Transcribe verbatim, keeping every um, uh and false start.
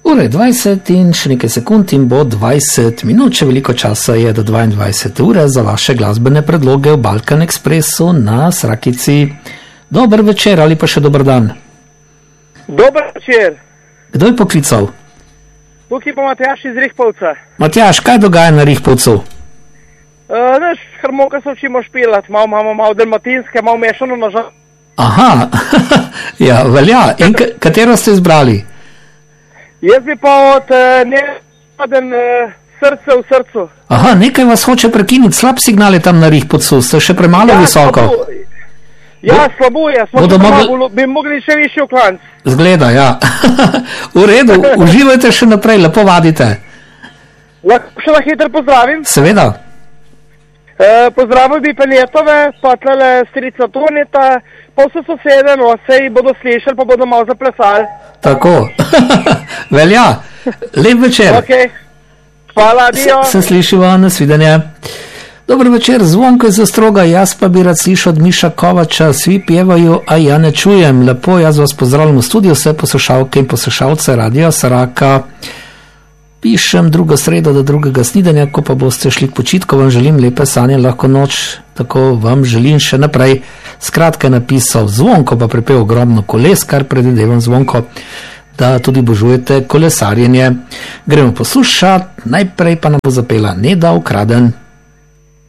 Ura je dvajset in še nekaj sekund in bo dvajset minut, še veliko časa je do dvaindvajsete ure za vaše glasbene predloge v Balkan Expressu na Srakici. Dober večer ali pa še dober dan. Dober večer. Kdo je poklical? Tukaj pa Matjaž iz Rihpovca. Matjaž, kaj dogaja na Rihpovcu? Uh, Naš harmonika se učimo špilati, malo imamo malo dalmatinske, malo mešano na žal. Aha, ja, velja. In k- katero ste izbrali? Jaz bi pa od uh, nekaj uh, srce v srcu. Aha, nekaj vas hoče prekiniti, slab signal je tam na Rihpovcu, ste še premalo Ja, visoko. slabo. Ja, slabo je, smo Bodo še mogli- mogli... bi mogli še višji v klanc. Zgleda, ja. V redu, uživajte še naprej, lepo vadite. Lahko še na hitro pozdravim. Seveda. Uh, pozdravil bi Peljetove, pa tlele strica Toneta, pa vse sosede, no, sej bodo slišali, pa bodo malo zaplesali. Tako. Velja. Lep večer. Ok. Hvala, adijo. Se, se slišiva, nasvidenje. Dober večer, Zvonko iz Ostroga, jaz pa bi rad slišal od Miša Kovača, svi pjevajo, a ja ne čujem. Lepo, jaz vas pozdravljam v studiu, vse poslušalke in poslušalce Radio Saraka. Pišem drugo sredo do drugega snidanja, ko pa boste šli k počitku, vam želim lepe sanje, lahko noč, tako vam želim še naprej. Skratka je napisal Zvonko, pa prepel ogromno koles, kar predvidevam Zvonko, da tudi božujete kolesarjenje. Gremo poslušati, najprej pa nam bo zapela Neda Ukraden.